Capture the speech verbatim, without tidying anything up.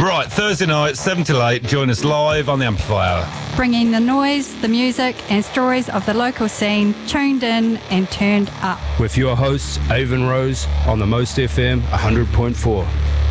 Right, Thursday night, seven till eight, join us live on the Amplifier. Bringing the noise, the music and stories of the local scene, tuned in and turned up. With your hosts, Avon Rose, on the Most F M one hundred point four.